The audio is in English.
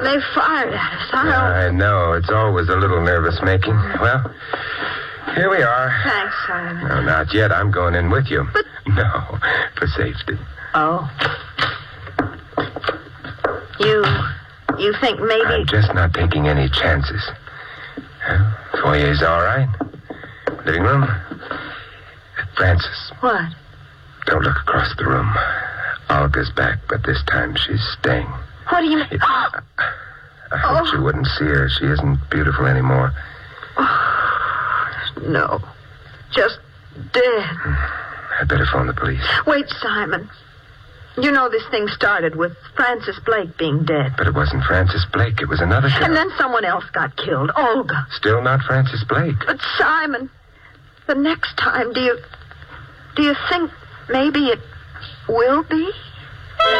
They fired at us. I know. It's always a little nervous-making. Well, here we are. Thanks, Simon. No, not yet. I'm going in with you. But... No, for safety. Oh. You think maybe... I'm just not taking any chances. Foyer's all right. Living room. Francis. What? Don't look across the room. Olga's back, but this time she's staying. What do you mean? I hoped you wouldn't see her. She isn't beautiful anymore. No. Just dead. I'd better phone the police. Wait, Simon. You know this thing started with Francis Blake being dead. But it wasn't Francis Blake. It was another girl. And then someone else got killed. Olga. Still not Francis Blake. But Simon, the next time, do you think maybe it will be?